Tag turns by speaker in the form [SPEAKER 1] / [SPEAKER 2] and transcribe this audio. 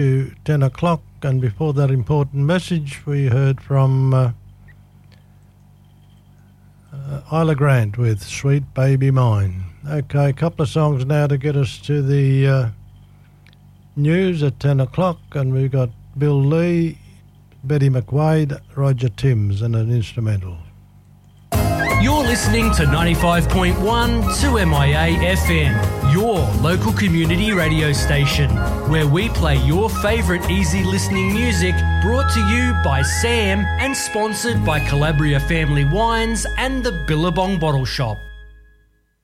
[SPEAKER 1] to 10 o'clock, and before that important message we heard from Isla Grant with Sweet Baby Mine. Okay, a couple of songs now to get us to the news at 10 o'clock, and we've got Bill Lee, Betty McQuaid, Roger Timms and an instrumental.
[SPEAKER 2] You're listening to 95.1 2MIA FM, your local community radio station, where we play your favourite easy listening music, brought to you by Sam and sponsored by Calabria Family Wines and the Billabong Bottle Shop.